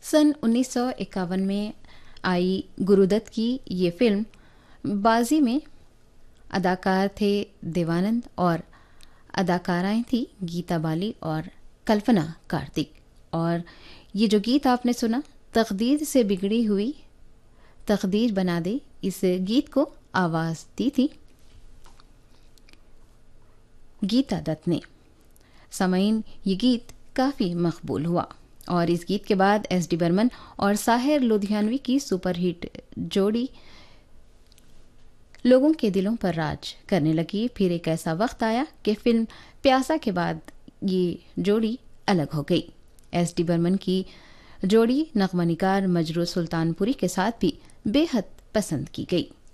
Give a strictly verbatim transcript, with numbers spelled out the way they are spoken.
सन उन्नीस सौ इक्यावन में आई गुरुदत्त की ये फिल्म बाजी में अदाकार थे देवानंद और अदाकाराएं थी गीता बाली और कल्पना कार्तिक। और ये जो गीत आपने सुना, तकदीर से बिगड़ी हुई तकदीर बना दे, इस गीत को आवाज़ दी थी गीता दत्त ने। सामईन, ये गीत काफ़ी मकबूल हुआ और इस गीत के बाद एस डी बर्मन और साहिर लुधियानवी की सुपरहिट जोड़ी लोगों के दिलों पर राज करने लगी। फिर एक ऐसा वक्त आया कि फिल्म प्यासा के बाद ये जोड़ी अलग हो गई। एस डी बर्मन की जोड़ी नगमा निगार मजरू सुल्तानपुरी के साथ भी बेहद पसंद की गई।